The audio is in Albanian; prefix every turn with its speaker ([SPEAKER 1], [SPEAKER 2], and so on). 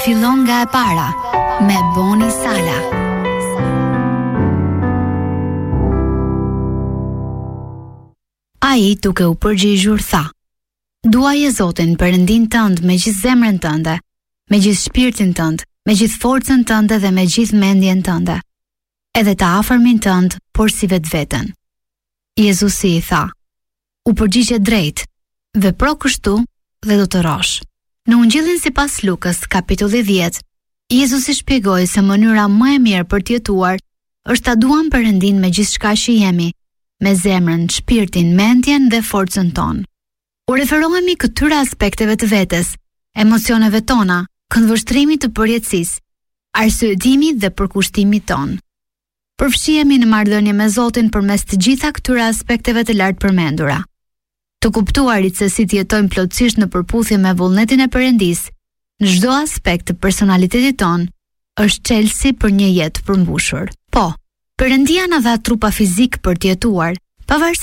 [SPEAKER 1] fillon nga e para me Boni Sala. Ai duke u përgjigjur tha: Duaje Zotin Perëndin tënd me gjithë zemrën tënde, me gjithë shpirtin tënd, me gjithë forcën tënde dhe me gjithë mendjen tënde, edhe të afërmin tënd, por si vetveten. Jezusi i tha: U përgjigje drejt, vepro kështu dhe do të rosh. Në Ungjillin sipas Lukës, kapitulli 10, Jezusi shpjegoi se mënyra më e mirë për të jetuar është ta duam Perëndin me gjithçka që jemi, me zemrën, shpirtin, mendjen dhe forcën tonë. U referohemi këtyre aspekteve të vetes, emocioneve tona, këndvështrimit të përjetësisë, arsyetimit dhe përkushtimit tonë. Përfshihemi në marrëdhënie me Zotin përmes të gjitha këtyre aspekteve të lartë përmendura. Të kuptuarit se si të jetojmë plotësisht në përputhje me vullnetin e Perëndisë, në çdo aspekt të personalitetit tonë, është çelësi për një jetë përmbushur. Po, Perëndia na dha trupa fizik për të jetuar, pavarësisht